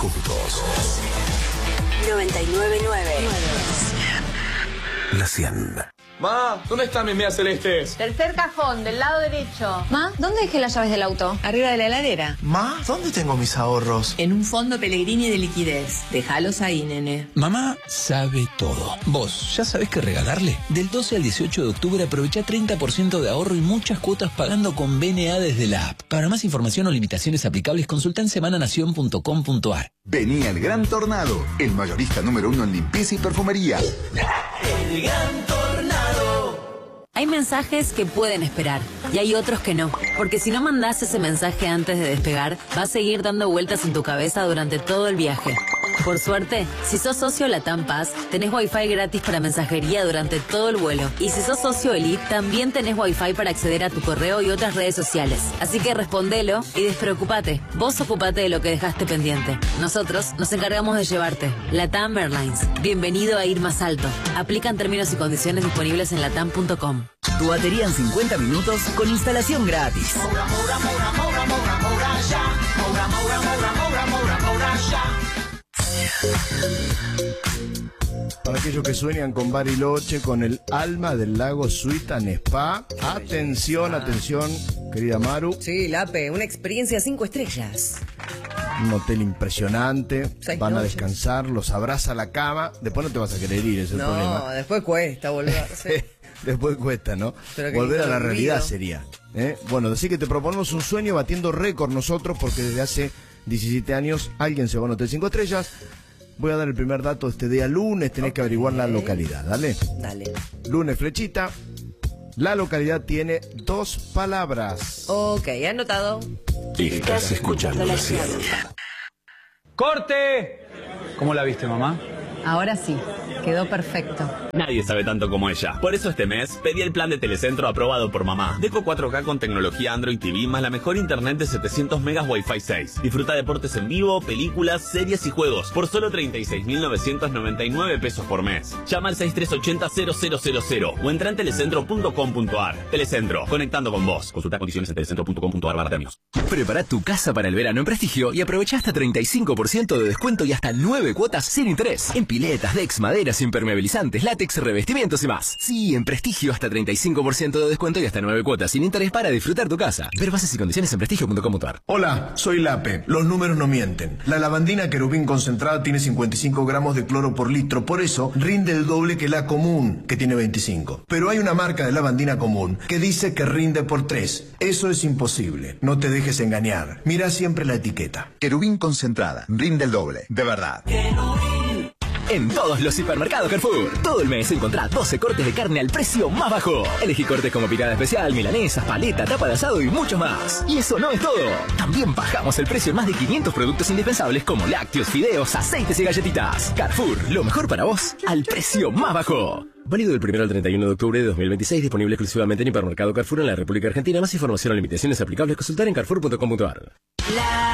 Juntos. 99.9. La 100. Ma, ¿dónde están mis medias celestes? Tercer cajón, del lado derecho. Ma, ¿dónde dejé las llaves del auto? Arriba de la heladera. Ma, ¿dónde tengo mis ahorros? En un fondo Pellegrini de liquidez. Déjalos ahí, nene. Mamá sabe todo. ¿Vos ya sabés qué regalarle? Del 12 al 18 de octubre aprovecha 30% de ahorro y muchas cuotas pagando con BNA desde la app. Para más información o limitaciones aplicables, consulta en semananación.com.ar. Venía el Gran Tornado, el mayorista número 1 en limpieza y perfumería. El Gran Tornado. Hay mensajes que pueden esperar y hay otros que no. Porque si no mandás ese mensaje antes de despegar, va a seguir dando vueltas en tu cabeza durante todo el viaje. Por suerte, si sos socio LATAM Pass, tenés Wi-Fi gratis para mensajería durante todo el vuelo. Y si sos socio Elite, también tenés Wi-Fi para acceder a tu correo y otras redes sociales. Así que respondelo y despreocupate. Vos ocupate de lo que dejaste pendiente. Nosotros nos encargamos de llevarte. LATAM Airlines. Bienvenido a ir más alto. Aplican términos y condiciones disponibles en latam.com. Tu batería en 50 minutos con instalación gratis. Para aquellos que sueñan con Bariloche, con el alma del lago Suite and Spa. Atención, atención, querida Maru. Sí, Lape, una experiencia 5 estrellas. Un hotel impresionante. 6 Van a noches. descansar, los abraza a la cama. Después no te vas a querer ir, ese es el problema. No, después cuesta volverse. Después cuesta, ¿no? Pero qué Volver a la lindo realidad olvido. sería. Bueno, así que te proponemos un sueño batiendo récord nosotros, porque desde hace 17 años alguien se va a un hotel 5 estrellas. Voy a dar el primer dato de este día lunes, tenés que averiguar la localidad, dale. Dale. Lunes, flechita. La localidad tiene 2 palabras. Ok, anotado. Estás escuchando la 100. ¡Corte! ¿Cómo la viste, mamá? Ahora sí, quedó perfecto. Nadie sabe tanto como ella. Por eso este mes pedí el plan de Telecentro aprobado por mamá. Deco 4K con tecnología Android TV más la mejor internet de 700 megas Wi-Fi 6. Disfruta deportes en vivo, películas, series y juegos por solo 36.999 pesos por mes. Llama al 6380-0000 o entra en telecentro.com.ar. Telecentro, conectando con vos. Consulta condiciones en telecentro.com.ar/términos. Prepara tu casa para el verano en Prestigio y aprovecha hasta 35% de descuento y hasta 9 cuotas sin interés. En piletas, decks, maderas, impermeabilizantes, látex, revestimientos y más. Sí, en Prestigio hasta 35% de descuento y hasta 9 cuotas sin interés para disfrutar tu casa. Ver bases y condiciones en prestigio.com.ar. Hola, soy Lape. Los números no mienten. La lavandina Querubín concentrada tiene 55 gramos de cloro por litro. Por eso rinde el doble que la común, que tiene 25. Pero hay una marca de lavandina común que dice que rinde por 3. Eso es imposible. No te dejes engañar. Mira siempre la etiqueta. Querubín concentrada, rinde el doble, de verdad. En todos los hipermercados Carrefour, todo el mes encontrá 12 cortes de carne al precio más bajo. Elegí cortes como picada especial, milanesas, paleta, tapa de asado y muchos más. Y eso no es todo. También bajamos el precio en más de 500 productos indispensables como lácteos, fideos, aceites y galletitas. Carrefour, lo mejor para vos, al precio más bajo. Válido del 1 al 31 de octubre de 2026, disponible exclusivamente en Hipermercado Carrefour en la República Argentina. Más información o limitaciones aplicables, consultar en carrefour.com.ar.